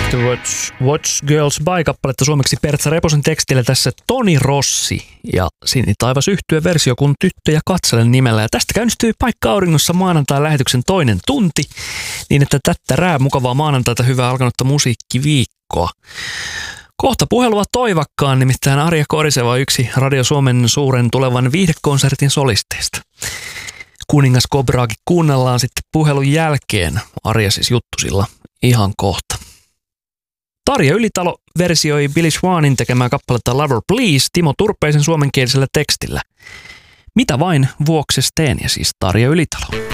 to Watch Girls By-kappaletta suomeksi Pertsa Reposen tekstillä tässä Toni Rossi ja Sinitaivas yhtye versio kun Tyttöjä katselen nimellä. Ja tästä käynnistyi Paikka Auringossa maanantai lähetyksen toinen tunti, niin että tättärää mukavaa maanantaita hyvää alkanutta musiikkiviikkoa. Kohta puhelua toivakkaan, nimittäin Arja Koriseva yksi Radio Suomen suuren tulevan viihdekonsertin solisteista. Kuningas Kobraakin kuunnellaan sitten puhelun jälkeen. Arja siis juttusilla ihan kohta. Tarja Ylitalo versioi Billy Swanin tekemää kappaletta Lover Please Timo Turpeisen suomenkielisellä tekstillä. Mitä vain vuokses teen, ja siis Tarja Ylitalo.